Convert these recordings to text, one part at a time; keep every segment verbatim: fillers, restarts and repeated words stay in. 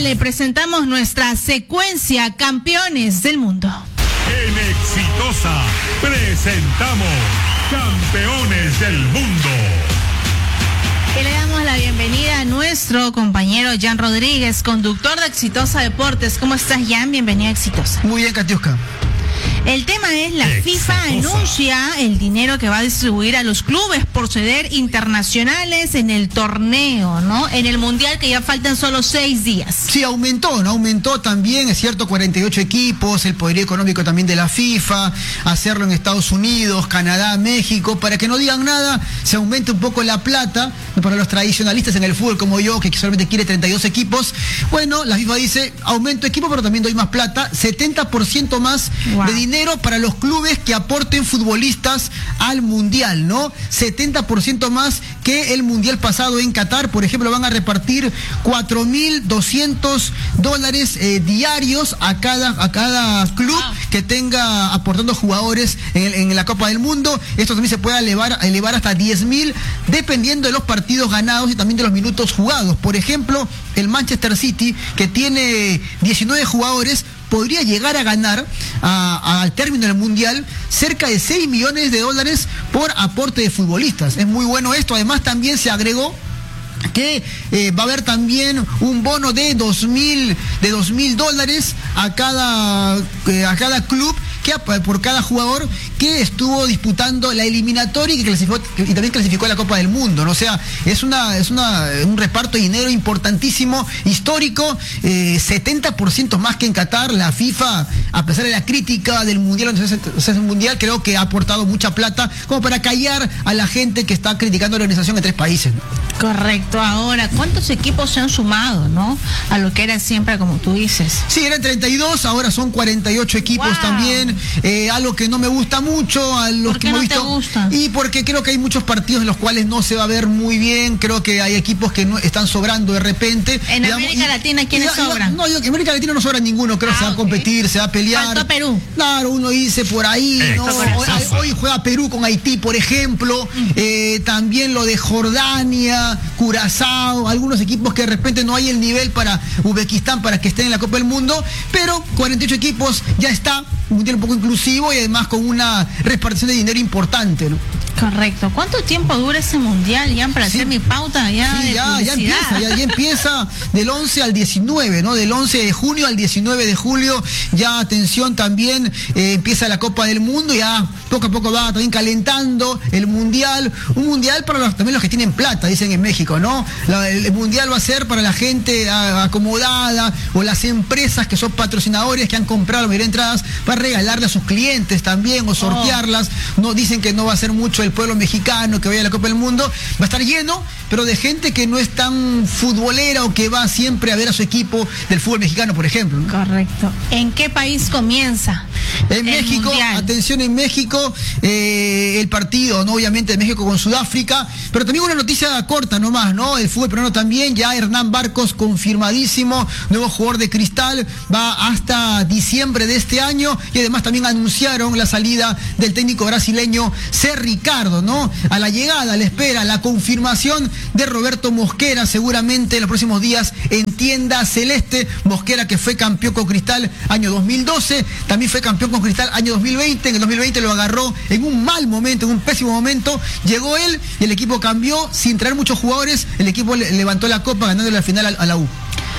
le presentamos nuestra secuencia Campeones del Mundo. En Exitosa presentamos Campeones del Mundo. Y le damos la bienvenida a nuestro compañero Jan Rodríguez, conductor de Exitosa Deportes. ¿Cómo estás, Jan? Bienvenido a Exitosa. Muy bien, Katiuska. El tema es la Exitosa. FIFA anuncia el dinero que va a distribuir a los clubes por ceder internacionales en el torneo, ¿no? En el Mundial, que ya faltan solo seis días. Sí, aumentó, ¿no? Aumentó también, es cierto, cuarenta y ocho equipos, el poderío económico también de la FIFA, hacerlo en Estados Unidos, Canadá, México, para que no digan nada, se aumente un poco la plata para los tradicionalistas en el fútbol como yo, que solamente quiere treinta y dos equipos. Bueno, la FIFA dice, aumento equipo, pero también doy más plata, setenta por ciento más wow. de dinero para los clubes que aporten futbolistas al Mundial, ¿no? setenta por ciento más que el Mundial pasado en Qatar. Por ejemplo, van a repartir cuatro mil doscientos dólares eh, diarios a cada, a cada club wow. que tenga aportando jugadores en, el, en la Copa del Mundo. Esto también se puede elevar, elevar hasta diez mil, dependiendo de los partidos ganados y también de los minutos jugados. Por ejemplo, el Manchester City, que tiene diecinueve jugadores, podría llegar a ganar a, a, al término del Mundial cerca de seis millones de dólares por aporte de futbolistas. Es muy bueno esto. Además, también se agregó que eh, va a haber también un bono de dos mil de dos mil dólares a cada eh, a cada club, que por cada jugador que estuvo disputando la eliminatoria y que clasificó y también clasificó a la Copa del Mundo, ¿no? O sea, es una es una un reparto de dinero importantísimo, histórico, eh, setenta por ciento más que en Qatar. La FIFA, a pesar de la crítica del Mundial, entonces el Mundial, creo que ha aportado mucha plata como para callar a la gente que está criticando a la organización en tres países, ¿no? Correcto. Ahora, ¿cuántos equipos se han sumado, no? A lo que era siempre, como tú dices. Sí, eran treinta y dos, ahora son cuarenta y ocho equipos. Wow. También. Eh, algo que no me gusta mucho, a los ¿Por qué que hemos no visto, te gusta? Y porque creo que hay muchos partidos en los cuales no se va a ver muy bien. Creo que hay equipos que no están sobrando de repente. En digamos, América y, Latina, ¿quiénes y, sobran? No, yo que en América Latina no sobra ninguno. Creo ah, que se va a competir, okay. se va a pelear. Faltó Perú. Claro, uno dice por ahí, ¿no? Hoy, hoy juega Perú con Haití, por ejemplo. Mm. Eh, también lo de Jordania, Curazao, algunos equipos que de repente no hay el nivel para Uzbekistán para que estén en la Copa del Mundo, pero cuarenta y ocho equipos ya está, un mundial un poco inclusivo y además con una repartición de dinero importante, ¿no? Correcto. ¿Cuánto tiempo dura ese mundial, ya para sí. hacer mi pauta? Ya, sí, de ya, ya empieza, ya, ya empieza del once al diecinueve, ¿no? Del once de junio al diecinueve de julio, ya atención también, eh, empieza la Copa del Mundo, ya poco a poco va también calentando el mundial, un mundial para los, también los que tienen plata, dicen en México, ¿no? La, el, el mundial va a ser para la gente a, acomodada o las empresas que son patrocinadores que han comprado la mayoría de entradas para regalarle a sus clientes también o sortearlas. Oh. No dicen que no va a ser mucho el pueblo mexicano que vaya a la Copa del Mundo, va a estar lleno, pero de gente que no es tan futbolera o que va siempre a ver a su equipo del fútbol mexicano, por ejemplo, ¿no? Correcto. ¿En qué país comienza? En México, mundial. Atención, en México, eh, el partido, ¿no? Obviamente de México con Sudáfrica, pero también una noticia corta nomás, ¿no? El fútbol peruano también, ya Hernán Barcos confirmadísimo, nuevo jugador de Cristal, va hasta diciembre de este año, y además también anunciaron la salida del técnico brasileño C. Ricardo, ¿no? A la llegada, a la espera, la confirmación de Roberto Mosquera, seguramente en los próximos días en Tienda Celeste. Mosquera, que fue campeón con Cristal año dos mil doce, también fue campeón con Cristal año dos mil veinte, en el dos mil veinte lo agarró en un mal momento, en un pésimo momento, llegó él y el equipo cambió sin traer muchos jugadores, el equipo le levantó la copa ganándole la final a la U.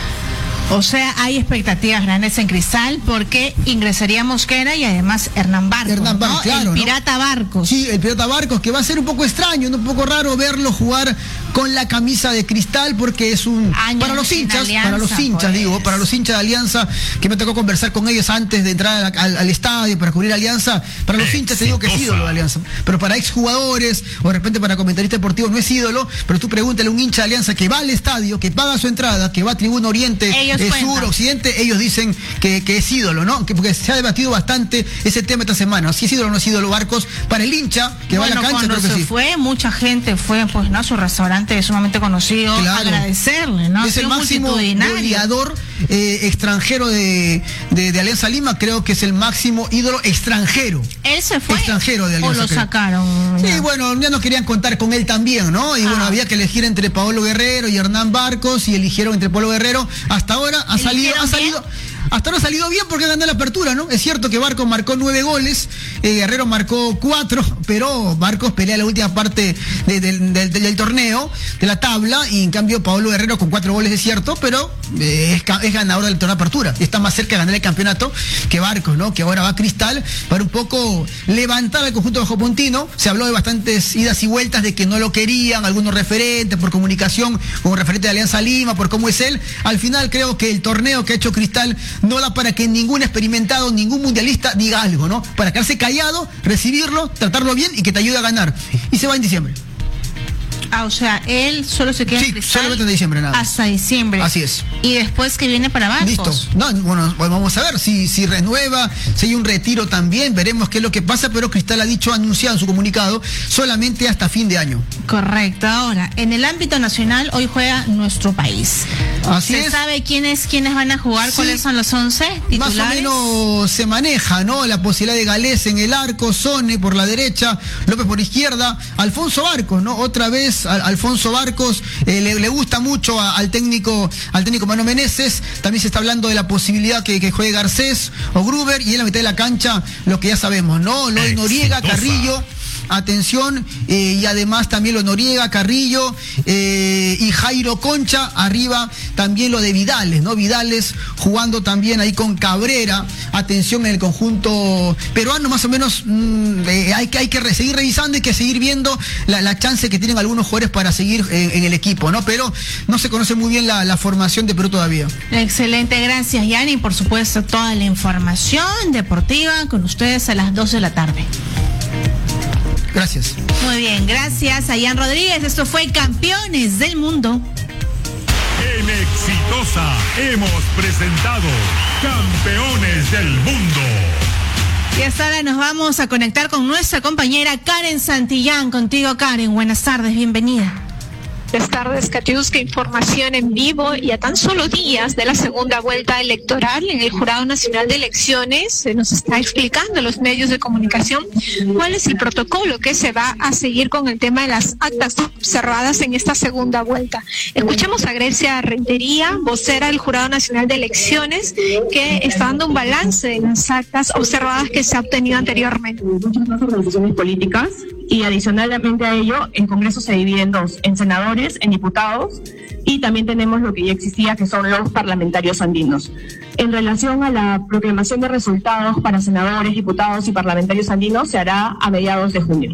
O sea, hay expectativas grandes en Cristal porque ingresaría Mosquera y además Hernán Barcos, Hernán Barcos, ¿no? claro, el Pirata ¿no? Barcos. Sí, el Pirata Barcos, que va a ser un poco extraño, un poco raro verlo jugar con la camisa de Cristal, porque es un... Años para los hinchas, Alianza, para los hinchas, pues. digo, para los hinchas de Alianza, que me tocó conversar con ellos antes de entrar al, al, al estadio para cubrir Alianza, para los hinchas te digo que es ídolo de Alianza, pero para exjugadores o de repente para comentaristas deportivos no es ídolo, pero tú pregúntale a un hincha de Alianza que va al estadio, que paga su entrada, que va a Tribuna Oriente, eh, Sur, Occidente, ellos dicen que, que es ídolo, ¿no? Que, porque se ha debatido bastante ese tema esta semana, si es ídolo o no es ídolo Barcos, para el hincha que bueno, va a la cancha, cuando creo que se sí. fue, mucha gente fue, pues, ¿no? A su restaurante importante, sumamente conocido, claro. agradecerle, ¿no? Es el máximo goleador eh, extranjero de, de, de Alianza Lima, creo que es el máximo ídolo extranjero. ¿Él se fue? Extranjero de Alianza. ¿O lo creo. sacaron? Sí, ya. bueno, ya no querían contar con él también, ¿no? Y ah. bueno, había que elegir entre Paolo Guerrero y Hernán Barcos, y eligieron entre Paolo Guerrero. Hasta ahora ha salido, ha salido... Hasta ahora ha salido bien porque ganó la apertura, ¿no? Es cierto que Barcos marcó nueve goles, eh, Guerrero marcó cuatro, pero Barcos pelea la última parte de, de, de, de, del torneo, de la tabla, y en cambio Paolo Guerrero con cuatro goles es cierto, pero eh, es, es ganador del torneo de apertura. Y está más cerca de ganar el campeonato que Barcos, ¿no? Que ahora va a Cristal para un poco levantar al conjunto bajopuntino. Se habló de bastantes idas y vueltas de que no lo querían, algunos referentes por comunicación, como referente de Alianza Lima, por cómo es él. Al final creo que el torneo que ha hecho Cristal no da para que ningún experimentado, ningún mundialista diga algo, ¿no? Para quedarse callado, recibirlo, tratarlo bien y que te ayude a ganar. Y se va en diciembre. Ah, o sea, él solo se queda sí, en Cristal solamente en diciembre, nada. Hasta diciembre. Así es. Y después que viene para Barcos. Listo. No, bueno, vamos a ver si, si renueva, si hay un retiro también, veremos qué es lo que pasa, pero Cristal ha dicho, ha anunciado en su comunicado, solamente hasta fin de año. Correcto. Ahora, en el ámbito nacional, hoy juega nuestro país. Así ¿Se es. sabe quiénes, quiénes van a jugar? Sí. ¿Cuáles son los once titulares? Más o menos se maneja, ¿no? La posibilidad de Galés en el arco, Sone por la derecha, López por izquierda, Alfonso Barcos, ¿no? Otra vez, Al Alfonso Barcos, eh, le, le gusta mucho a, al técnico al técnico Mano Meneses. También se está hablando de la posibilidad que, que juegue Garcés o Gruber, y en la mitad de la cancha lo que ya sabemos, ¿no? Loy Noriega, Carrillo, atención, eh, y además también lo Noriega, Carrillo eh, y Jairo Concha, arriba también lo de Vidales, ¿no? Vidales jugando también ahí con Cabrera, atención en el conjunto peruano, más o menos mmm, eh, hay que hay que re seguir revisando, hay que seguir viendo la, la chance que tienen algunos jugadores para seguir en, en el equipo, ¿no? Pero no se conoce muy bien la, la formación de Perú todavía. Excelente, gracias Yanni, por supuesto toda la información deportiva con ustedes a las dos de la tarde. Gracias. Muy bien, gracias a Ian Rodríguez. Esto fue Campeones del Mundo. En Exitosa hemos presentado Campeones del Mundo. Y hasta ahora nos vamos a conectar con nuestra compañera Karen Santillán. Contigo, Karen. Buenas tardes, bienvenida. Buenas tardes, Katiuska. Información en vivo y a tan solo días de la segunda vuelta electoral en el Jurado Nacional de Elecciones se nos está explicando los medios de comunicación cuál es el protocolo que se va a seguir con el tema de las actas observadas en esta segunda vuelta. Escuchamos a Grecia Rentería, vocera del Jurado Nacional de Elecciones, que está dando un balance de las actas observadas que se ha obtenido anteriormente. Muchas organizaciones políticas, y adicionalmente a ello, el Congreso se divide en dos, en senadores, en diputados, y también tenemos lo que ya existía, que son los parlamentarios andinos. En relación a la proclamación de resultados para senadores, diputados y parlamentarios andinos, se hará a mediados de junio.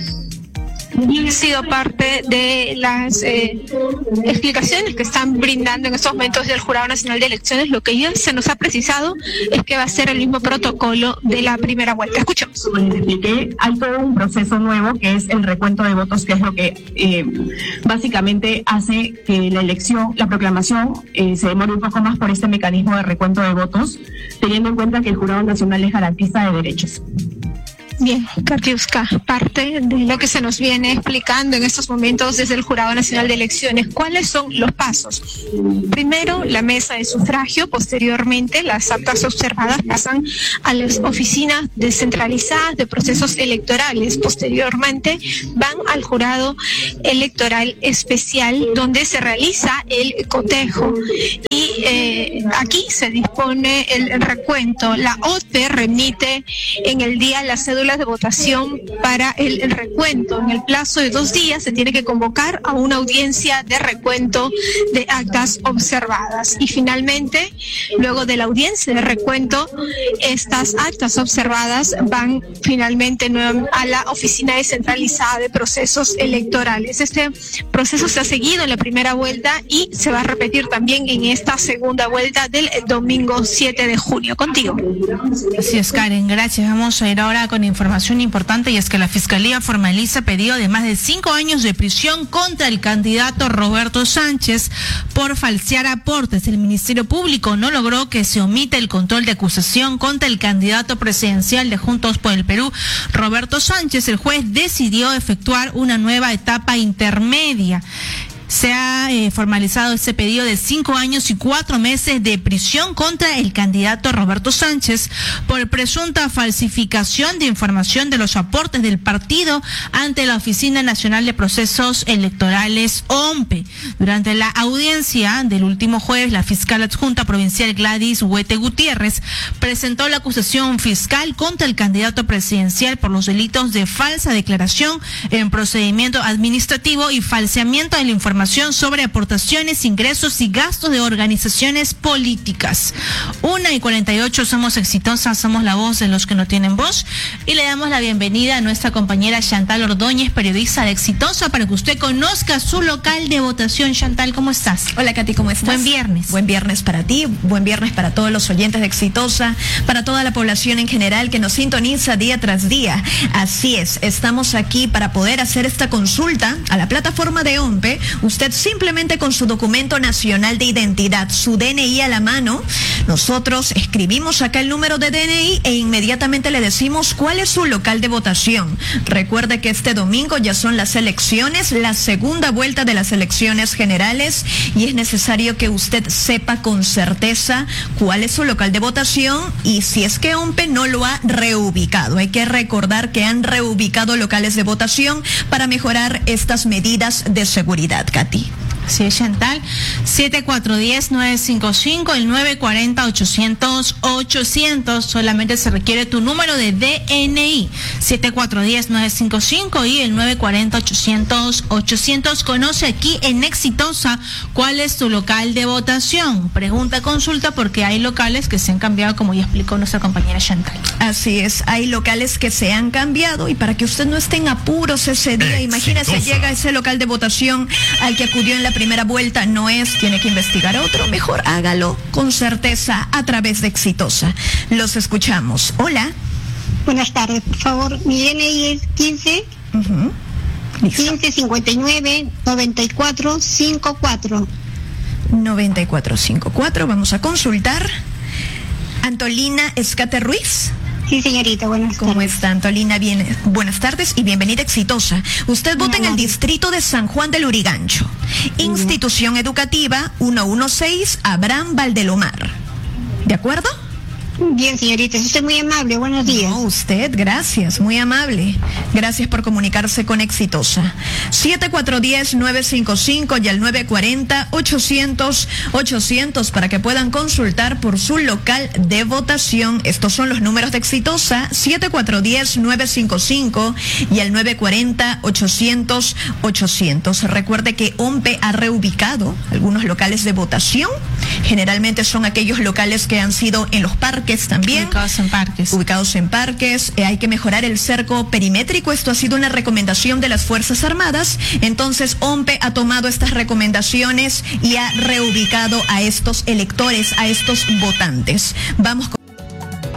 Ha sido parte de las eh, explicaciones que están brindando en estos momentos del Jurado Nacional de Elecciones. Lo que ya se nos ha precisado es que va a ser el mismo protocolo de la primera vuelta. Escuchemos. Como les expliqué, hay todo un proceso nuevo que es el recuento de votos, que es lo que eh, básicamente hace que la elección, la proclamación, eh, se demore un poco más por este mecanismo de recuento de votos, teniendo en cuenta que el Jurado Nacional es garantista de derechos. Bien, Katiuska, parte de lo que se nos viene explicando en estos momentos desde el Jurado Nacional de Elecciones. ¿Cuáles son los pasos? Primero, la mesa de sufragio. Posteriormente, las actas observadas pasan a las oficinas descentralizadas de procesos electorales. Posteriormente, van al Jurado Electoral Especial, donde se realiza el cotejo. Y eh, aquí se dispone el recuento. La O T E remite en el día la cédula de votación para el, el recuento. En el plazo de dos días se tiene que convocar a una audiencia de recuento de actas observadas. Y finalmente, luego de la audiencia de recuento, estas actas observadas van finalmente a la oficina descentralizada de procesos electorales. Este proceso se ha seguido en la primera vuelta y se va a repetir también en esta segunda vuelta del domingo siete de junio. Contigo. Así es, Karen, gracias. Vamos a ir ahora con información importante, y es que la Fiscalía formaliza pedido de más de cinco años de prisión contra el candidato Roberto Sánchez por falsear aportes. El Ministerio Público no logró que se omita el control de acusación contra el candidato presidencial de Juntos por el Perú, Roberto Sánchez. El juez decidió efectuar una nueva etapa intermedia. se ha eh, formalizado ese pedido de cinco años y cuatro meses de prisión contra el candidato Roberto Sánchez por presunta falsificación de información de los aportes del partido ante la Oficina Nacional de Procesos Electorales, O M P E. Durante la audiencia del último jueves, la fiscal adjunta provincial Gladys Huete Gutiérrez presentó la acusación fiscal contra el candidato presidencial por los delitos de falsa declaración en procedimiento administrativo y falseamiento de la información sobre aportaciones, ingresos y gastos de organizaciones políticas. Una y cuarenta y ocho, somos exitosas, somos la voz de los que no tienen voz, y le damos la bienvenida a nuestra compañera Chantal Ordóñez, periodista de Exitosa, para que usted conozca su local de votación. Chantal, ¿cómo estás? Hola, Katy, ¿cómo estás? Buen viernes. Buen viernes para ti, buen viernes para todos los oyentes de Exitosa, para toda la población en general que nos sintoniza día tras día. Así es, estamos aquí para poder hacer esta consulta a la plataforma de O M P E. Usted simplemente con su documento nacional de identidad, su D N I a la mano, nosotros escribimos acá el número de D N I e inmediatamente le decimos cuál es su local de votación. Recuerde que este domingo ya son las elecciones, la segunda vuelta de las elecciones generales, y es necesario que usted sepa con certeza cuál es su local de votación y si es que O M P E no lo ha reubicado. Hay que recordar que han reubicado locales de votación para mejorar estas medidas de seguridad, Katy. Sí, Chantal. siete cuatro uno cero nueve cinco cinco, el nueve cuatro cero ochocientos ochocientos. Solamente se requiere tu número de D N I. siete cuatro uno cero nueve cinco cinco y el nueve cuatro cero ochocientos ochocientos. Conoce aquí en Exitosa cuál es tu local de votación. Pregunta, consulta, porque hay locales que se han cambiado, como ya explicó nuestra compañera Chantal. Así es, hay locales que se han cambiado, y para que usted no esté en apuros ese día, Exitosa. Imagínese, llega a ese local de votación al que acudió en la primera vuelta, no es, tiene que investigar otro, mejor hágalo con certeza a través de Exitosa. Los escuchamos. Hola. Buenas tardes, por favor, mi D N I es quince, Uh-huh. Listo. quince cincuenta y nueve noventa y cuatro cincuenta y cuatro. noventa y cuatro cincuenta y cuatro, vamos a consultar. Antolina Escate Ruiz. Sí, señorita, buenas tardes. ¿Cómo está, Antolina? Bien, buenas tardes y bienvenida a Exitosa. Usted vota en el distrito de San Juan del Lurigancho. Institución Educativa ciento dieciséis, Abraham Valdelomar. ¿De acuerdo? Bien, señorita, usted es muy amable, buenos días. No, usted, gracias, muy amable. Gracias por comunicarse con Exitosa. siete cuatro uno cero nueve cinco cinco y al nueve cuatro cero ochocientos ochocientos para que puedan consultar por su local de votación. Estos son los números de Exitosa: siete cuatro uno cero nueve cinco cinco y al nueve cuatro cero ochocientos ochocientos. Recuerde que O M P E ha reubicado algunos locales de votación. Generalmente son aquellos locales que han sido en los parques también. Ubicados en parques. Ubicados en parques. Eh, hay que mejorar el cerco perimétrico. Esto ha sido una recomendación de las Fuerzas Armadas. Entonces, O M P E ha tomado estas recomendaciones y ha reubicado a estos electores, a estos votantes. Vamos con